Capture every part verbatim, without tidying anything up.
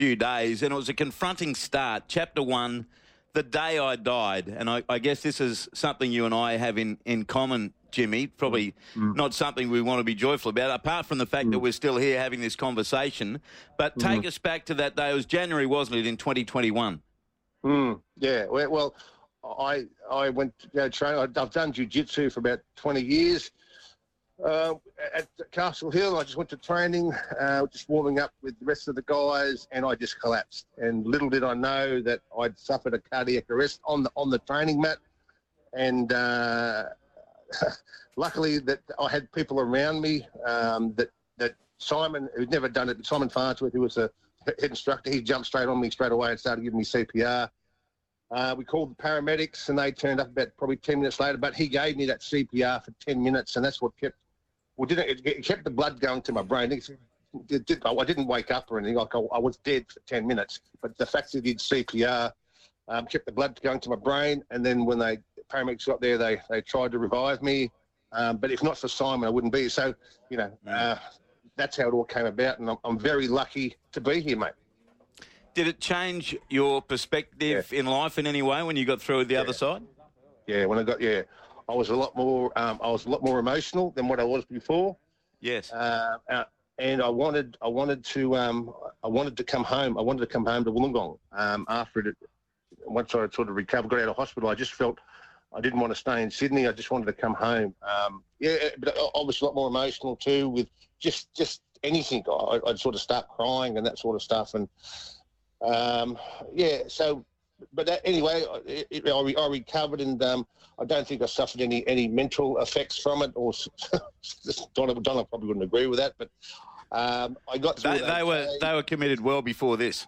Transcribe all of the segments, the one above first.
few days, and it was a confronting start. Chapter one, the day I died, and I, I guess this is something you and I have in, in common, Jimmy. Probably mm. not something we want to be joyful about, apart from the fact mm. that we're still here having this conversation. But take mm. us back to that day. It was January, wasn't it, in twenty twenty-one? Mm. Yeah. Well, I I went to go train. I've done jiu-jitsu for about twenty years. Uh, at Castle Hill, I just went to training, uh, just warming up with the rest of the guys, and I just collapsed. And little did I know that I'd suffered a cardiac arrest on the on the training mat. And uh, luckily that I had people around me. Um, that that Simon, who'd never done it, Simon Farnsworth, who was a head instructor, he jumped straight on me straight away and started giving me C P R. Uh, we called the paramedics, and they turned up about probably ten minutes later. But he gave me that C P R for ten minutes, and that's what kept. Well, didn't it, it kept the blood going to my brain. It, it, it, I didn't wake up or anything. Like I, I was dead for ten minutes. But the fact that he did C P R um, kept the blood going to my brain. And then when they the paramedics got there, they they tried to revive me. Um, but if not for Simon, I wouldn't be. So you know, uh, that's how it all came about. And I'm, I'm very lucky to be here, mate. Did it change your perspective yeah. in life in any way when you got through the yeah. other side? Yeah, when I got yeah. I was a lot more. Um, I was a lot more emotional than what I was before. Yes. Uh, uh, and I wanted. I wanted to. Um, I wanted to come home. I wanted to come home to Wollongong. Um, after it, once I sort of recovered, got out of hospital, I just felt I didn't want to stay in Sydney. I just wanted to come home. Um, yeah, but I was a lot more emotional too. With just just anything, I, I'd sort of start crying and that sort of stuff. And um, yeah, so. But that, anyway, it, it, I, re, I recovered, and um, I don't think I suffered any, any mental effects from it. Or Donna, Donna probably wouldn't agree with that, but um, I got through. They, they were they were committed well before this.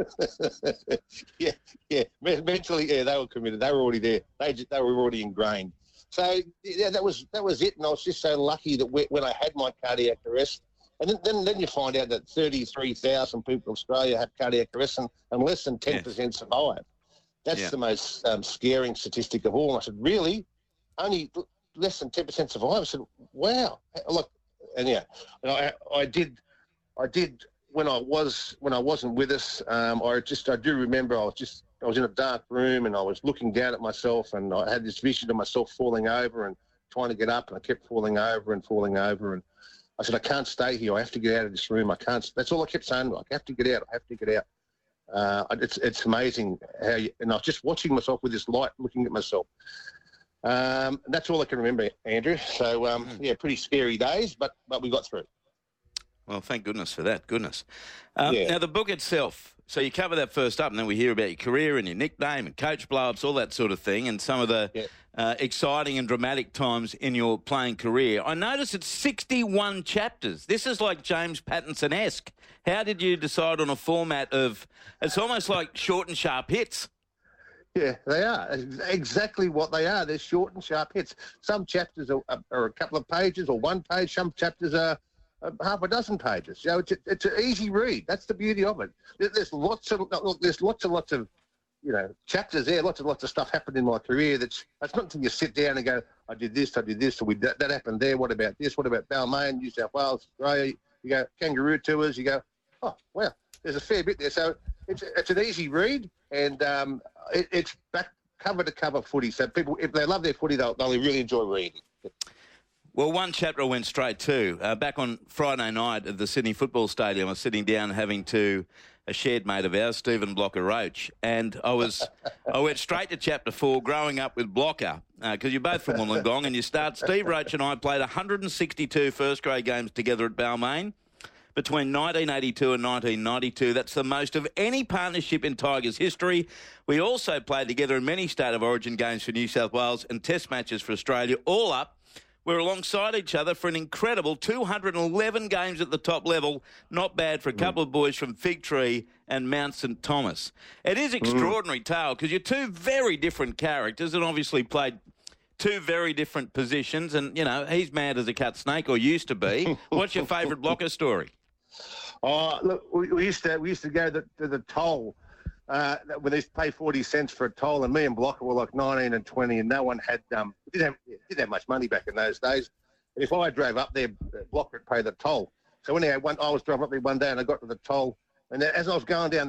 yeah, yeah. Mentally, yeah, they were committed. They were already there. They they were already ingrained. So yeah, that was that was it. And I was just so lucky that when I had my cardiac arrest. And then, then, then you find out that thirty-three thousand people in Australia have cardiac arrest, and, and less than ten percent yes. survive. That's yeah. the most um, scaring statistic of all. And I said, really? Only less than ten percent survive? I said, wow. Look, and yeah, and I, I did, I did when I was when I wasn't with us. Um, I just I do remember I was just I was in a dark room and I was looking down at myself, and I had this vision of myself falling over and trying to get up, and I kept falling over and falling over, and I said, I can't stay here. I have to get out of this room. I can't. That's all I kept saying. I have to get out. I have to get out. Uh, it's it's amazing how you, and I was just watching myself with this light, looking at myself. Um, that's all I can remember, Andrew. So, um, mm. yeah, pretty scary days, but but we got through. Well, thank goodness for that. Goodness. Um, yeah. Now, the book itself, so you cover that first up, and then we hear about your career and your nickname and coach blow-ups, all that sort of thing, and some of the yeah. uh, exciting and dramatic times in your playing career. I notice it's sixty-one chapters. This is like James Pattinson-esque. How did you decide on a format of, it's almost like short and sharp hits? Yeah, they are. Exactly what they are. They're short and sharp hits. Some chapters are, are a couple of pages or one page. Some chapters are half a dozen pages. So it's, it's an easy read. That's the beauty of it. There's lots of look, there's lots and lots of you know chapters there. Lots and lots of stuff happened in my career. That's that's not until you sit down and go, I did this, I did this, or we that, that happened there. What about this? What about Balmain, New South Wales, Australia? You go kangaroo tours. You go, oh wow, there's a fair bit there. So it's it's an easy read, and um, it, it's back cover to cover footy. So people, if they love their footy, they'll, they'll really enjoy reading. Well, one chapter I went straight to. Uh, back on Friday night at the Sydney Football Stadium, I was sitting down having to a shared mate of ours, Stephen Blocker-Roach, and I was I went straight to chapter four, growing up with Blocker, because uh, you're both from Wollongong, and you start, Steve Roach and I played one hundred sixty-two first-grade games together at Balmain between nineteen eighty-two and nineteen ninety-two. That's the most of any partnership in Tigers history. We also played together in many State of Origin games for New South Wales and Test matches for Australia, all up. We're alongside each other for an incredible two hundred eleven games at the top level. Not bad for a couple mm. of boys from Fig Tree and Mount St Thomas. It is extraordinary mm. tale because you're two very different characters and obviously played two very different positions. And, you know, he's mad as a cut snake, or used to be. What's your favourite Blocker story? Oh, look, we, we used to we used to go to, to the toll. Uh, when they used to pay forty cents for a toll, and me and Blocker were like nineteen and twenty, and no one had um didn't have, didn't have much money back in those days. And if I drove up there, Blocker would pay the toll. So anyhow, one I was driving up there one day, and I got to the toll, And as I was going down